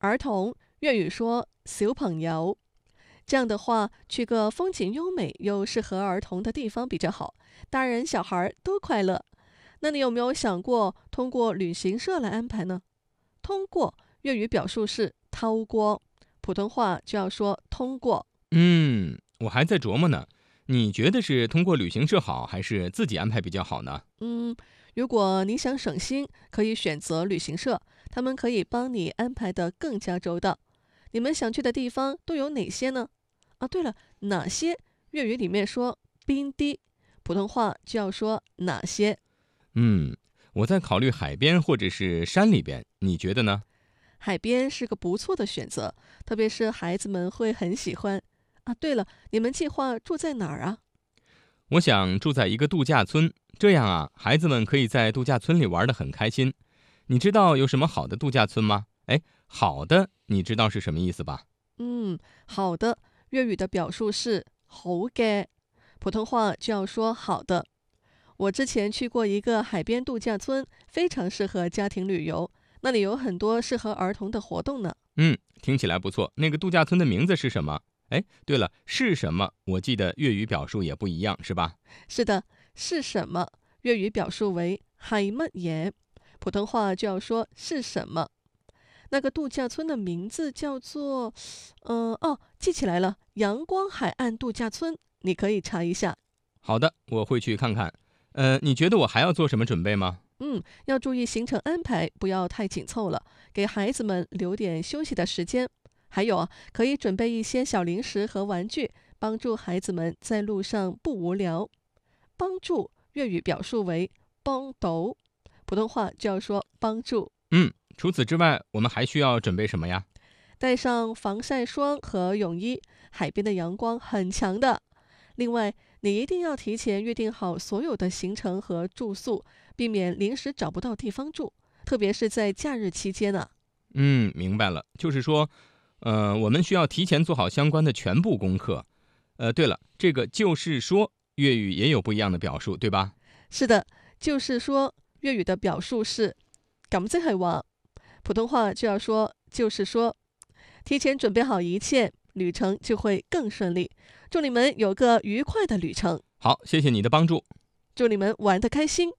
儿童，粤语说小朋友。这样的话，去个风景优美又适合儿童的地方比较好，大人小孩都快乐。那你有没有想过通过旅行社来安排呢？通过粤语表述是透过，普通话就要说通过。 我还在琢磨呢。你觉得是通过旅行社好，还是自己安排比较好呢？ 嗯，如果你想省心，可以选择旅行社，他们可以帮你安排得更加周到。你们想去的地方都有哪些呢？啊，对了，哪些？粤语里面说边啲，普通话就要说哪些。 我在考虑海边或者是山里边，你觉得呢？ 海边是个不错的选择，特别是孩子们会很喜欢。啊，对了，你们计划住在哪儿啊？ 我想住在一个度假村，这样啊，孩子们可以在度假村里玩得很开心。你知道有什么好的度假村吗？好的，你知道是什么意思吧？ 好的，粤语的表述是好嘅，普通话就要说好的。我之前去过一个海边度假村，非常适合家庭旅游，那里有很多适合儿童的活动呢。 听起来不错。那个度假村的名字是什么？对了，是什么？我记得粤语表述也不一样，是吧？ 是的，是什么？粤语表述为係乜嘢，普通话就要说是什么。那个度假村的名字叫做，记起来了，阳光海岸度假村，你可以查一下。 好的，我会去看看。你觉得我还要做什么准备吗？ 要注意行程安排，不要太紧凑了，给孩子们留点休息的时间。还有啊，可以准备一些小零食和玩具，帮助孩子们在路上不无聊。帮助粤语表述为帮到，普通话就要说帮助。 除此之外，我们还需要准备什么呀？ 带上防晒霜和泳衣，海边的阳光很强的。另外，你一定要提前约定好所有的行程和住宿，避免临时找不到地方住，特别是在假日期间呢。 明白了，就是说，我们需要提前做好相關的全部功課。對了，這個就是說，粵語也有不一樣的表述，對吧？ 是的，就是說，粵語的表述是咁即係話，普通話就要說就是說。提前準備好一切，旅程就會更順利。祝你們有個愉快的旅程。 好，謝謝你的幫助。 祝你們玩得開心。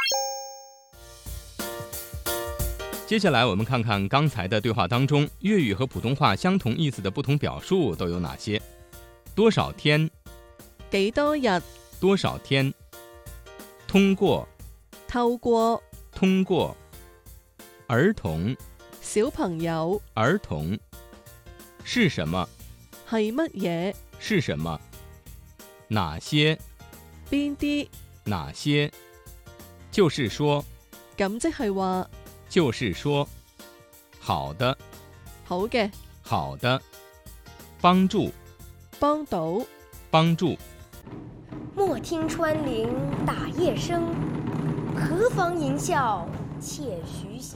接下來我們看看剛才的對話當中，粵語和普通話相同意思的不同表述都有哪些？多少天？ 幾多日？ 多少天？通過？ 透過？ 通過？兒童？ 小朋友？ 兒童？是什麼？ 係乜嘢？ 是什麼？哪些？ 邊啲？ 哪些？就是說？ 咁即係話？ 就是說。好的。 好嘅。 好的。幫助？ 幫到。 幫助。 莫聽穿林打葉聲，何妨吟嘯且徐行。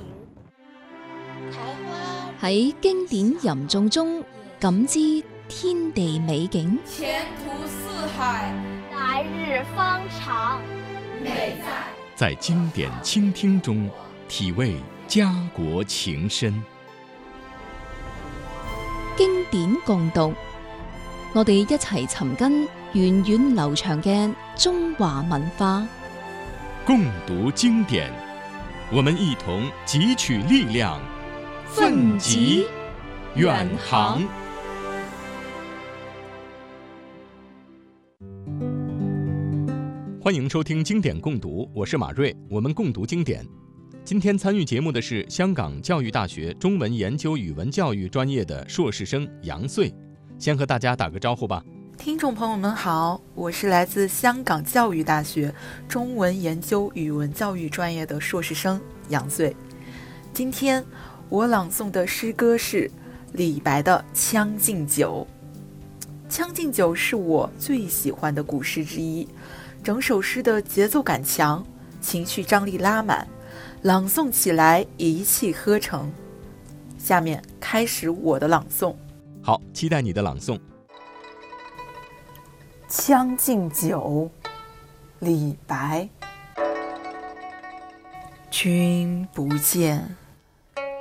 喺經典吟誦中感知天地美景， 前途似海， 來日方長。 美在經典傾聽中體味家國情深。 經典共讀，我哋一齊尋根源遠流長嘅中華文化。 共讀經典，我們一同汲取力量，奮楫遠航。歡迎收聽經典共讀，我是馬瑞，我們共讀經典。今天參與節目的是香港教育大學中文研究語文教育專業的碩士生楊穗，先和大家打個招呼吧。 聽眾朋友們好，我是來自香港教育大學中文研究語文教育專業的碩士生楊穗。今天我朗誦的詩歌是李白的《將進酒》。《將進酒》是我最喜歡的古詩之一，整首詩的節奏感強，情緒張力拉滿，朗誦起來一氣呵成。下面開始我的朗誦。 好，期待你的朗誦。 《將進酒》李白。君不見